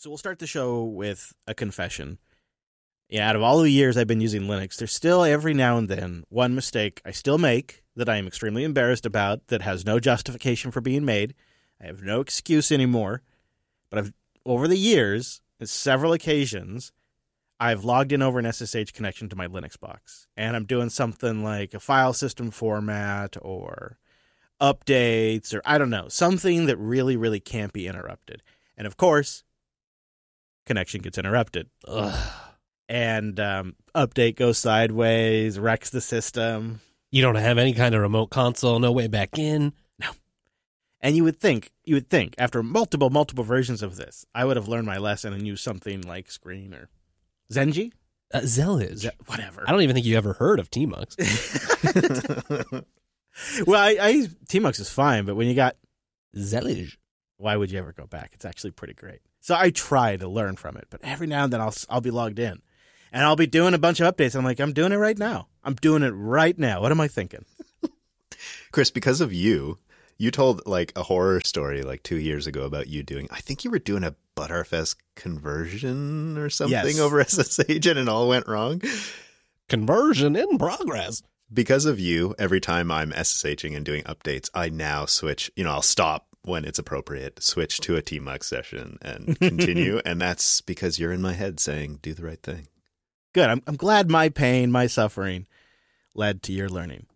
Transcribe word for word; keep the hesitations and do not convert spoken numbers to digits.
So we'll start the show with a confession. Yeah, out of all the years I've been using Linux, there's still every now and then one mistake I still make that I am extremely embarrassed about that has no justification for being made. I have no excuse anymore. But I've over the years, on several occasions, I've logged in over an S S H connection to my Linux box. And I'm doing something like a file system format or updates or I don't know, something that really, really can't be interrupted. And of course, connection gets interrupted. Ugh. And um, update goes sideways, wrecks the system. You don't have any kind of remote console, no way back in. No. And you would think, you would think, after multiple, multiple versions of this, I would have learned my lesson and used something like Screen or Zenji? Uh, Zellige. Ze- whatever. I don't even think you ever heard of Tmux. Well, I, I Tmux is fine, but when you got Zellige, why would you ever go back? It's actually pretty great. So I try to learn from it, but every now and then I'll I'll be logged in. And I'll be doing a bunch of updates. I'm like, I'm doing it right now. I'm doing it right now. What am I thinking? Chris, because of you, you told like a horror story like two years ago about you doing, I think you were doing a Butterfest conversion or something Yes. over S S H and it all went wrong. conversion in progress. Because of you, every time I'm SSHing and doing updates, I now switch, you know, I'll stop when it's appropriate, switch to a Tmux session and continue. And that's because you're in my head saying, do the right thing. Good. I'm I'm glad my pain, my suffering led to your learning.